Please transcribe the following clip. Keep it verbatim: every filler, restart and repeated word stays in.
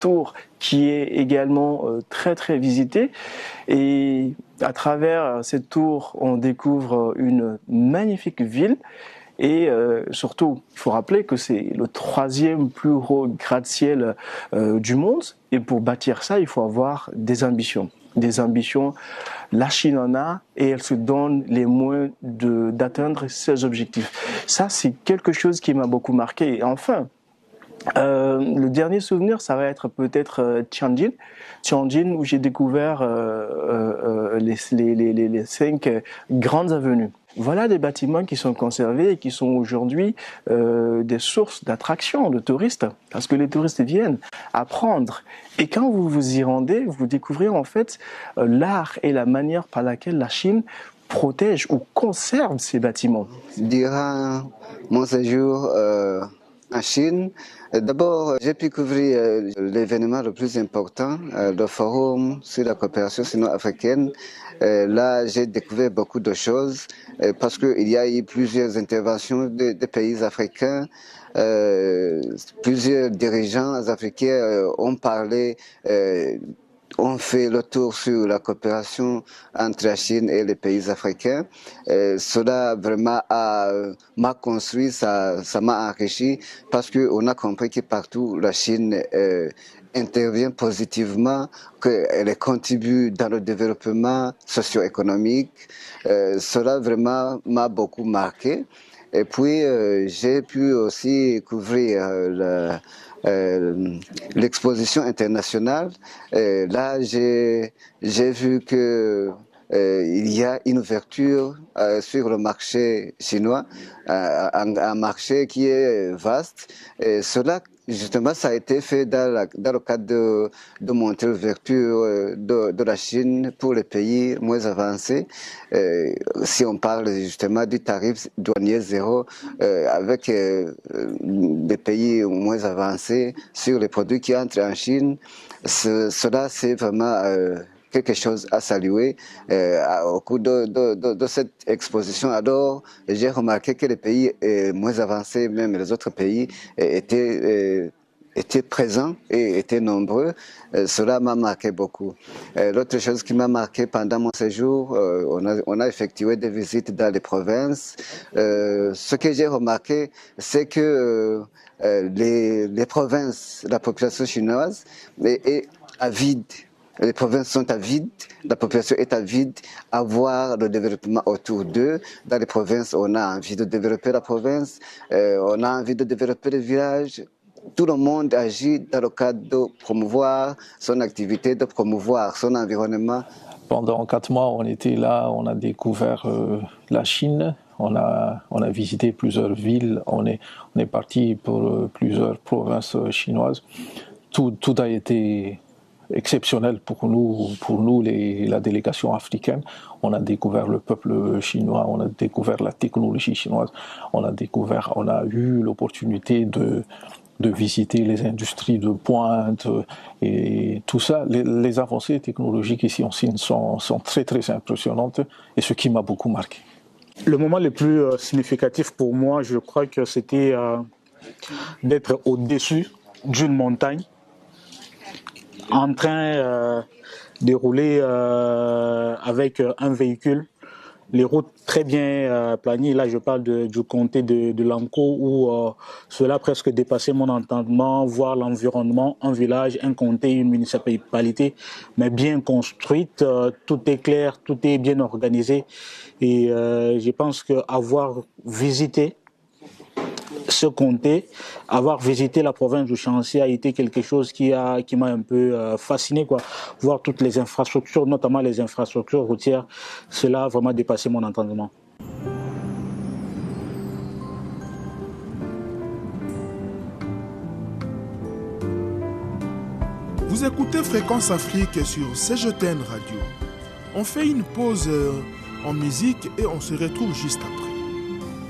tour qui est également euh, très très visitée. Et à travers cette tour, on découvre une magnifique ville. Et euh, surtout, il faut rappeler que c'est le troisième plus haut gratte-ciel euh, du monde. Et pour bâtir ça, il faut avoir des ambitions. Des ambitions, la Chine en a et elle se donne les moyens de, d'atteindre ses objectifs. Ça, c'est quelque chose qui m'a beaucoup marqué. Et enfin, euh, le dernier souvenir, ça va être peut-être euh, Tianjin. Tianjin, où j'ai découvert euh, euh, les, les, les, les cinq grandes avenues. Voilà des bâtiments qui sont conservés et qui sont aujourd'hui euh, des sources d'attraction de touristes, parce que les touristes viennent apprendre. Et quand vous vous y rendez, vous découvrez en fait euh, l'art et la manière par laquelle la Chine protège ou conserve ces bâtiments. Durant mon séjour euh, en Chine, d'abord j'ai pu couvrir euh, l'événement le plus important, euh, le forum sur la coopération sino-africaine. Euh, là, j'ai découvert beaucoup de choses euh, parce qu'il y a eu plusieurs interventions des de pays africains. Euh, plusieurs dirigeants africains euh, ont parlé, euh, ont fait le tour sur la coopération entre la Chine et les pays africains. Euh, cela vraiment m'a construit, ça, ça m'a enrichi parce qu'on a compris que partout la Chine euh, intervient positivement, qu'elle contribue dans le développement socio-économique. Euh, cela vraiment m'a beaucoup marqué. Et puis, euh, j'ai pu aussi couvrir euh, le, euh, l'exposition internationale. Et là, j'ai vu que euh, il y a une ouverture euh, sur le marché chinois, euh, un, un marché qui est vaste. Et cela, justement, ça a été fait dans, la, dans le cadre de, de montrer l'ouverture de, de la Chine pour les pays moins avancés. Euh, si on parle justement du tarif douanier zéro euh, avec euh, des pays moins avancés sur les produits qui entrent en Chine, ce, cela c'est vraiment euh, quelque chose à saluer. Euh, au cours de, de, de, de cette exposition, alors j'ai remarqué que les pays euh, moins avancés, même les autres pays, euh, étaient, euh, étaient présents et étaient nombreux. Euh, cela m'a marqué beaucoup. Euh, L'autre chose qui m'a marqué pendant mon séjour, euh, on, a, on a effectué des visites dans les provinces. Euh, ce que j'ai remarqué, c'est que euh, les, les provinces, la population chinoise est, est avide. Les provinces sont avides, la population est avide à voir le développement autour d'eux. Dans les provinces, on a envie de développer la province, euh, on a envie de développer les villages. Tout le monde agit dans le cadre de promouvoir son activité, de promouvoir son environnement. Pendant quatre mois, on était là, on a découvert euh, la Chine, on a, on a visité plusieurs villes, on est, on est parti pour euh, plusieurs provinces chinoises. Tout, tout a été exceptionnel pour nous, pour nous les, la délégation africaine. On a découvert le peuple chinois, on a découvert la technologie chinoise, on a découvert, on a eu l'opportunité de, de visiter les industries de pointe et tout ça. Les, les avancées technologiques ici en Chine sont, sont très très impressionnantes et ce qui m'a beaucoup marqué. Le moment le plus euh, significatif pour moi, je crois que c'était euh, d'être au-dessus d'une montagne, en train euh, de rouler euh, avec un véhicule, les routes très bien euh, planies. Là, je parle de, du comté de, de Lanko où euh, cela a presque dépassé mon entendement, voir l'environnement, un village, un comté, une municipalité, mais bien construite, euh, tout est clair, tout est bien organisé. Et euh, je pense qu'avoir visité ce comté, avoir visité la province du Shaanxi a été quelque chose qui a qui m'a un peu euh, fasciné, quoi. Voir toutes les infrastructures, notamment les infrastructures routières, cela a vraiment dépassé mon entendement. Vous écoutez Fréquence Afrique sur C G T N Radio. On fait une pause en musique et on se retrouve juste après.